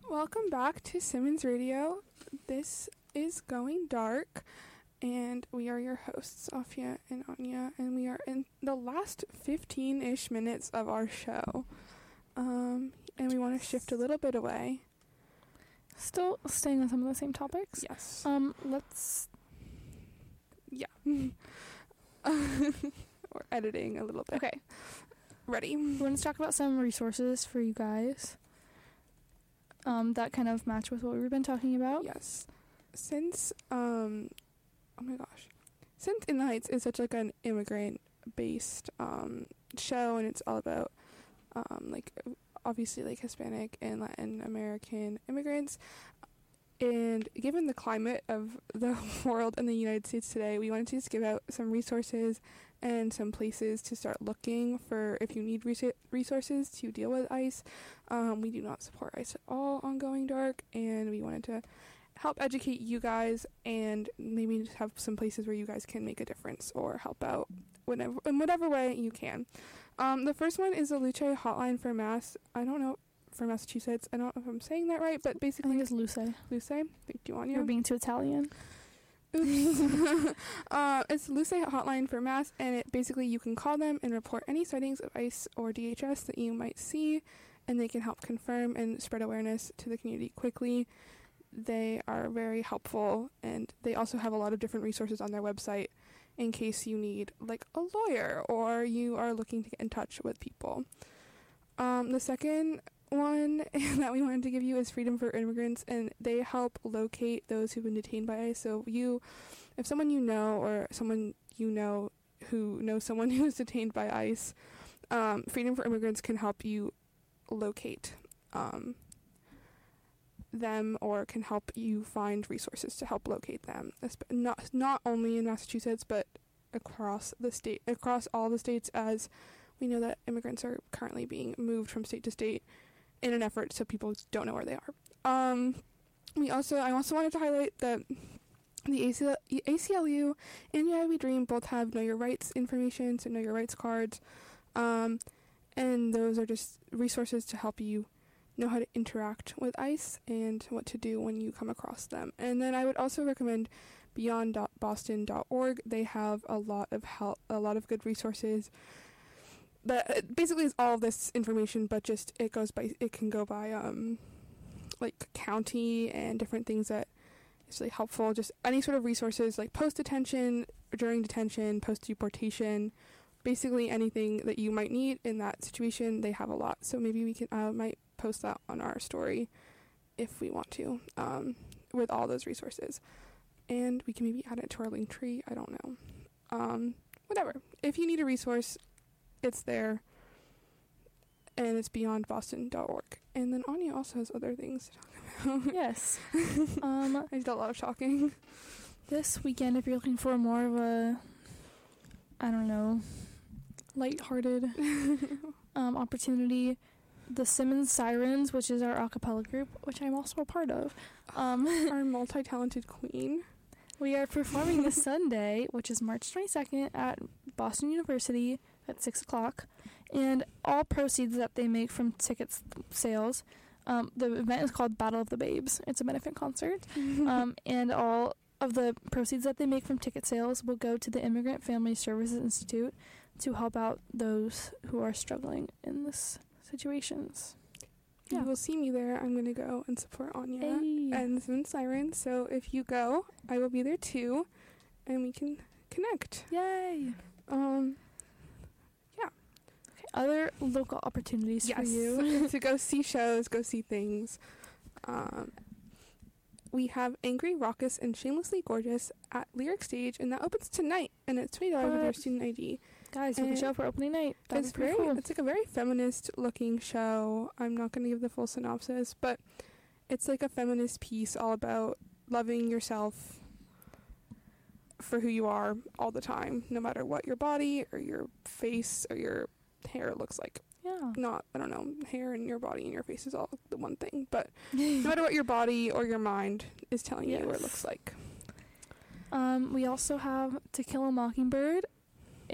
Welcome back to Simmons Radio. This is Going Dark, and we are your hosts, Afia and Anya, and we are in the last 15-ish minutes of our show. And we want to shift a little bit away. Still staying on some of the same topics? Yes. Yeah. Or editing a little bit. Okay. Ready? We want to talk about some resources for you guys that kind of match with what we've been talking about. Yes. Since, oh my gosh. Since In the Heights is such like an immigrant-based show, and it's all about obviously like Hispanic and Latin American immigrants, and given the climate of the world and the United States today, we wanted to just give out some resources and some places to start looking for if you need resources to deal with ICE. We do not support ICE at all on Going Dark, and we wanted to help educate you guys and maybe just have some places where you guys can make a difference or help out in whatever way you can. The first one is the Luce Hotline for Massachusetts. I don't know if I'm saying that right, but basically... I think it's Luce. Luce? Thank you, Anya. You're being too Italian. Oops. It's Luce Hotline for Mass, and it basically you can call them and report any sightings of ICE or DHS that you might see, and they can help confirm and spread awareness to the community quickly. They are very helpful, and they also have a lot of different resources on their website in case you need like a lawyer or you are looking to get in touch with people. The second one that we wanted to give you is Freedom for Immigrants, and they help locate those who've been detained by ICE. So if someone you know or someone you know who knows someone who's detained by ICE, Freedom for Immigrants can help you locate them, or can help you find resources to help locate them. Not only in Massachusetts, but across all the states, as we know that immigrants are currently being moved from state to state in an effort so people don't know where they are. I also wanted to highlight that the ACLU and United We Dream both have Know Your Rights information, so Know Your Rights cards, and those are just resources to help you know how to interact with ICE and what to do when you come across them. And then I would also recommend beyond.boston.org. They have a lot of good resources. But basically it's all of this information, but just it can go by like county and different things that is really helpful. Just any sort of resources like post-detention, during detention, post-deportation, basically anything that you might need in that situation, they have a lot. So maybe we can might post that on our story if we want to, with all those resources. And we can maybe add it to our link tree. I don't know. Whatever. If you need a resource, it's there. And it's beyondboston.org. And then Anya also has other things to talk about. Yes. I did a lot of talking. This weekend, if you're looking for more of a, I don't know, lighthearted opportunity, the Simmons Sirens, which is our a cappella group, which I'm also a part of. Our multi-talented queen. We are performing this Sunday, which is March 22nd, at Boston University at 6 o'clock. And all proceeds that they make from ticket sales, the event is called Battle of the Babes. It's a benefit concert. And all of the proceeds that they make from ticket sales will go to the Immigrant Family Services Institute to help out those who are struggling in this situations. Yeah. You will see me there. I'm going to go and support Anya and the Simmons Sirens. So if you go, I will be there too, and we can connect. Yay! Yeah. Okay, other local opportunities for you. To go see shows, go see things. We have Angry, Raucous, and Shamelessly Gorgeous at Lyric Stage, and that opens tonight, and it's $20 with your student ID. Guys, you can show up for opening night. That's pretty cool. It's like a very feminist-looking show. I'm not going to give the full synopsis, but it's like a feminist piece all about loving yourself for who you are all the time, no matter what your body or your face or your hair looks like. Yeah. Hair and your body and your face is all the one thing, but no matter what your body or your mind is telling you what it looks like. We also have To Kill a Mockingbird,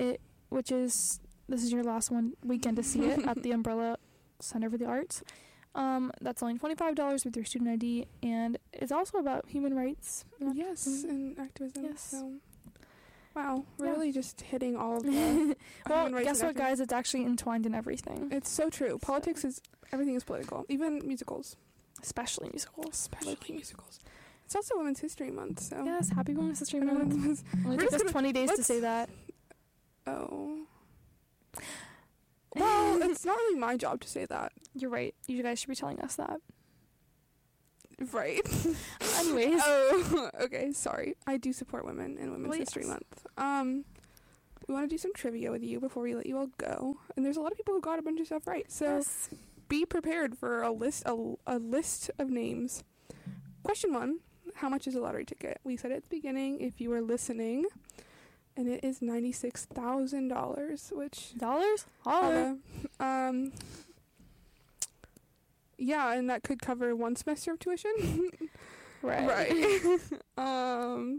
this is your last weekend to see it at the Umbrella Center for the Arts. That's only $25 with your student ID, and it's also about human rights. Yes, and activism. Yes. So, wow, we're Yeah. really just hitting all of the Well, human rights guess and what, guys? It's actually entwined in everything. It's so true. Politics is, everything is political, even musicals. Especially musicals. Especially musicals. It's also Women's History Month, so. Yes, happy Women's History Everyone Month. was- Only We're took just us 20 days to say that. Oh. Well, it's not really my job to say that. You're right. You guys should be telling us that. Right. Anyways. Oh, okay, sorry. I do support women in Women's Well, History yes. Month. We want to do some trivia with you before we let you all go. And there's a lot of people who got a bunch of stuff right. So Yes. be prepared for a list of names. Question 1, how much is a lottery ticket? We said it at the beginning if you were listening. And it is $96,000, which Dollars? Holler. yeah, and that could cover one semester of tuition. Right. Oh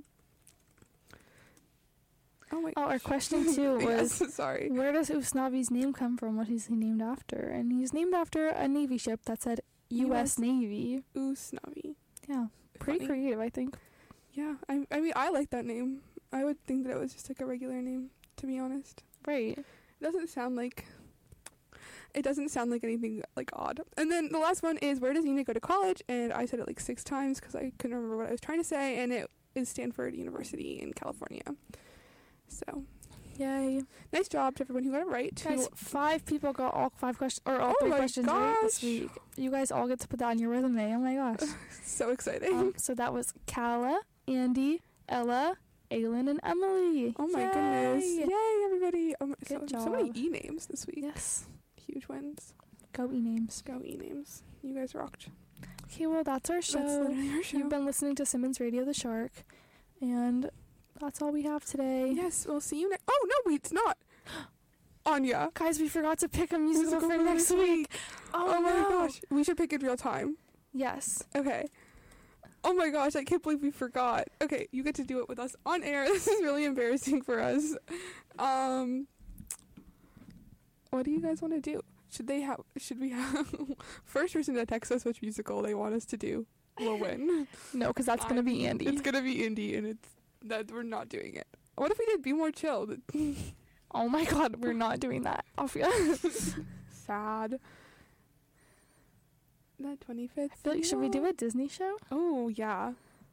my Oh, our question 2 was, yes, sorry. where does Usnavi's name come from? What is he named after? And he's named after a Navy ship that said U.S. Navy. Usnavi. Yeah, pretty Funny. creative, I think. Yeah, I mean, I like that name. I would think that it was just like a regular name, to be honest. Right. It doesn't sound like anything like odd. And then the last one is, where does Nina go to college? And I said it like 6 times because I couldn't remember what I was trying to say, and it is Stanford University in California. So, Yay. nice job to everyone who got it right. Guys, 5 people got all 5 questions, or all Oh 3 my questions right this gosh. week. You guys all get to put that on your resume. Oh my gosh. So exciting. So that was Kala, Andy, Ella, Aylin, and Emily. Oh my Yay. goodness. Yay, everybody. Good So many job. E-names this week. Yes. Huge wins. Go E-names. Go E-names. You guys rocked. Okay, well, that's our show. That's literally our show. You've been listening to Simmons Radio the Shark, and that's all we have today. Yes, we'll see you next. Oh, no, wait, it's not. Anya. Guys, we forgot to pick a musical for next week. Oh my no. gosh. We should pick in real time. Yes. Okay. Oh my gosh, I can't believe we forgot. Okay, you get to do it with us on air. This is really embarrassing for us. What do you guys want to do? Should we have first person to text us which musical they want us to do will win. No, because that's going to be Andy. It's gonna be Indy, and it's that we're not doing it. What if we did Be More Chill? Oh my god, we're not doing that. I'll feel Sad. The 25th. should we do a Disney show? Oh, yeah.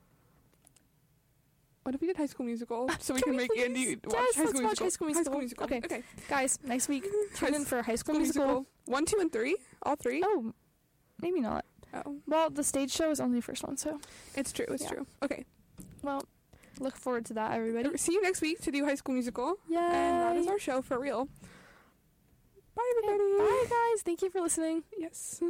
What if we did High School Musical so we Can can we make please? Andy watch Yes, High let's School watch Musical? High School Musical. Okay. Okay. Guys, next week, tune in for High School School Musical. 1, 2, and 3? All 3? Oh, maybe not. Oh. Well, the stage show is only the first one, so. It's true, it's Yeah. true. Okay. Well, look forward to that, everybody. See you next week to do High School Musical. Yay! And that is our show for real. Bye, everybody. Bye, guys. Thank you for listening. Yes.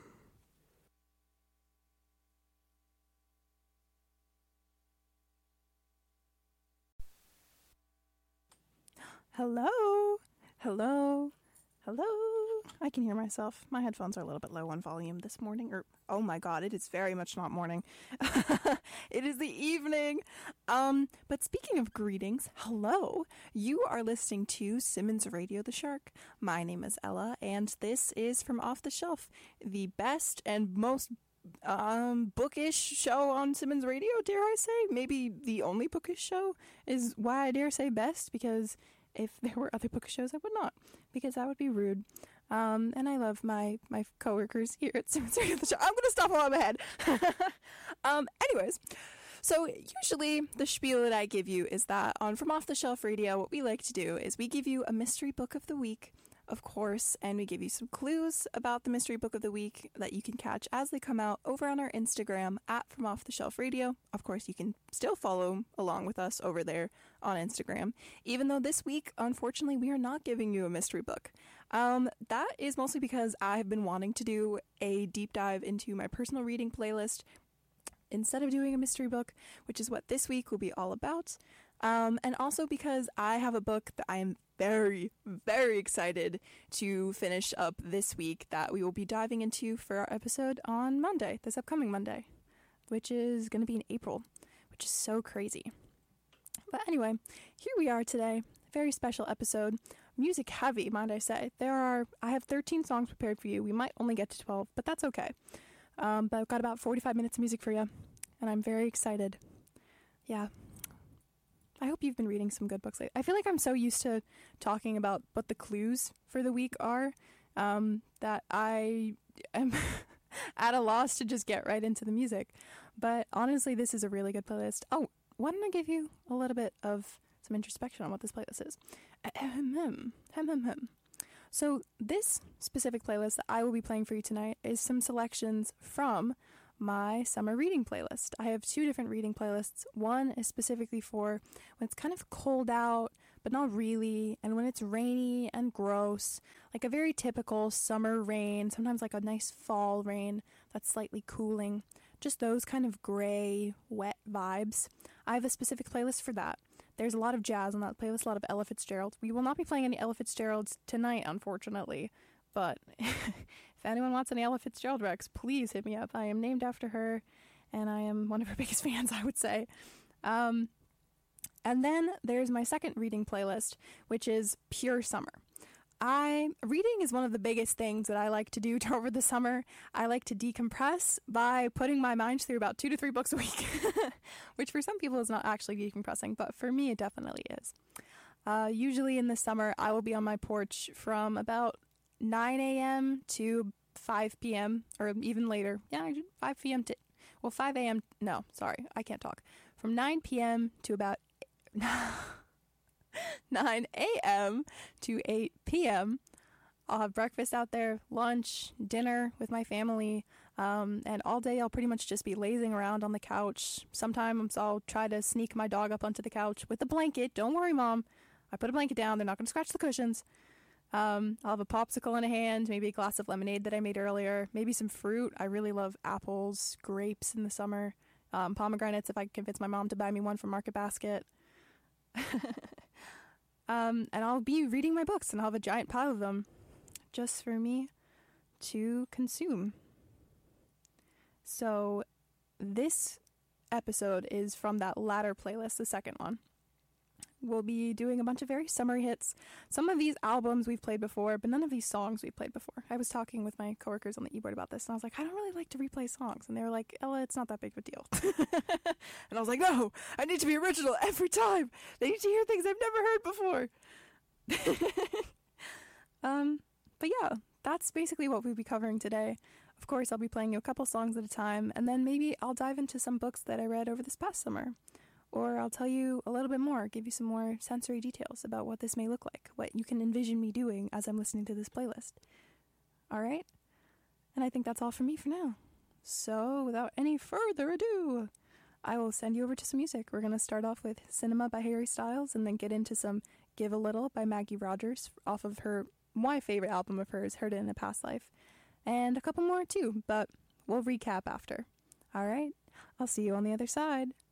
Hello. Hello. Hello. I can hear myself. My headphones are a little bit low on volume this morning. Oh my god, it is very much not morning. It is the evening. But speaking of greetings, hello. You are listening to Simmons Radio the Shark. My name is Ella, and this is From Off the Shelf, the best and most bookish show on Simmons Radio, dare I say. Maybe the only bookish show is why I dare say best, because if there were other bookish shows, I would not, because that would be rude. And I love my coworkers here at Simmons Radio the Shark. I'm gonna stop while I'm ahead. Anyways, so usually the spiel that I give you is that on From Off the Shelf Radio, what we like to do is we give you a mystery book of the week, of course, and we give you some clues about the mystery book of the week that you can catch as they come out over on our Instagram at From Off the Shelf Radio. Of course, you can still follow along with us over there on Instagram, even though this week, unfortunately, we are not giving you a mystery book. That is mostly because I have been wanting to do a deep dive into my personal reading playlist instead of doing a mystery book, which is what this week will be all about. And also because I have a book that I am very, very excited to finish up this week that we will be diving into for our episode on Monday, this upcoming Monday, which is going to be in April, which is so crazy. But anyway, here we are today, very special episode. music heavy, might I say. I have 13 songs prepared for you. We might only get to 12, but that's okay. But I've got about 45 minutes of music for you, and I'm very excited. Yeah. I hope you've been reading some good books lately. I feel like I'm so used to talking about what the clues for the week are, that I am at a loss to just get right into the music. But honestly, this is a really good playlist. Oh, why don't I give you a little bit of some introspection on what this playlist is? So this specific playlist that I will be playing for you tonight is some selections from my summer reading playlist. I have 2 different reading playlists. One is specifically for when it's kind of cold out, but not really, and when it's rainy and gross, like a very typical summer rain, sometimes like a nice fall rain that's slightly cooling, just those kind of gray, wet vibes. I have a specific playlist for that. There's a lot of jazz on that playlist, a lot of Ella Fitzgerald. We will not be playing any Ella Fitzgeralds tonight, unfortunately, but if anyone wants any Ella Fitzgerald recs, please hit me up. I am named after her, and I am one of her biggest fans, I would say. And then there's my second reading playlist, which is pure summer. Reading is one of the biggest things that I like to do over the summer. I like to decompress by putting my mind through about 2 to 3 books a week, which for some people is not actually decompressing, but for me it definitely is. Usually in the summer, I will be on my porch from about 9 a.m. to 5 p.m. or even later. Yeah, 5 p.m. to, 5 a.m. No, sorry, I can't talk. From 9 p.m. to about 9 a.m. to 8 p.m. I'll have breakfast out there, lunch, dinner with my family, and all day I'll pretty much just be lazing around on the couch. Sometimes I'll try to sneak my dog up onto the couch with a blanket. Don't worry, Mom. I put a blanket down. They're not going to scratch the cushions. I'll have a popsicle in a hand, maybe a glass of lemonade that I made earlier, maybe some fruit. I really love apples, grapes in the summer, pomegranates if I can convince my mom to buy me one from Market Basket. And I'll be reading my books, and I'll have a giant pile of them just for me to consume. So this episode is from that latter playlist, the second one. We'll be doing a bunch of very summer hits. Some of these albums we've played before, but none of these songs we've played before. I was talking with my coworkers on the e-board about this, and I was like, I don't really like to replay songs. And they were like, Ella, it's not that big of a deal. And I was like, no, I need to be original every time. They need to hear things I've never heard before. But yeah, that's basically what we'll be covering today. Of course, I'll be playing you a couple songs at a time, and then maybe I'll dive into some books that I read over this past summer. Or I'll tell you a little bit more, give you some more sensory details about what this may look like, what you can envision me doing as I'm listening to this playlist. All right? And I think that's all from me for now. So, without any further ado, I will send you over to some music. We're going to start off with Cinema by Harry Styles and then get into some Give a Little by Maggie Rogers off of my favorite album of hers, Heard It in a Past Life. And a couple more too, but we'll recap after. All right? I'll see you on the other side.